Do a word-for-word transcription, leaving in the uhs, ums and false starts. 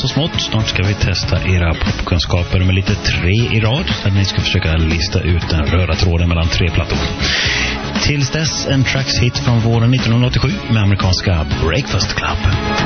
så smått. Snart ska vi testa era popkunskaper med lite tre i rad. Där ni ska försöka lista ut den röda tråden mellan tre plattor. Tills dess en tracks hit från våren nittonhundraåttiosju med amerikanska Breakfast Club.